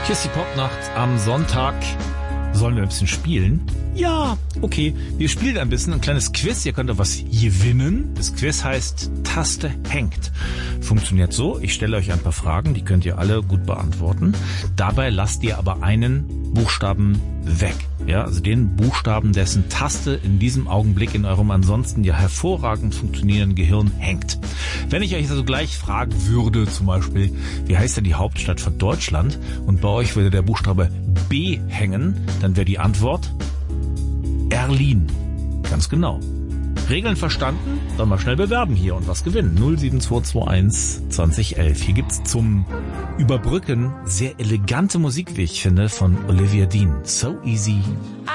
Hier ist die Popnacht am Sonntag. Sollen wir ein bisschen spielen? Ja, okay. Wir spielen ein bisschen, ein kleines Quiz. Ihr könnt auch was gewinnen. Das Quiz heißt Taste hängt. Funktioniert so, ich stelle euch ein paar Fragen, die könnt ihr alle gut beantworten. Dabei lasst ihr aber einen Buchstaben weg. Ja, also den Buchstaben, dessen Taste in diesem Augenblick in eurem ansonsten ja hervorragend funktionierenden Gehirn hängt. Wenn ich euch also gleich fragen würde, zum Beispiel, wie heißt denn die Hauptstadt von Deutschland? Und bei euch würde der Buchstabe B hängen, dann wäre die Antwort Berlin. Ganz genau. Regeln verstanden? Dann mal schnell bewerben hier und was gewinnen. 07221 2011. Hier gibt's zum Überbrücken sehr elegante Musik, wie ich finde, von Olivia Dean. So easy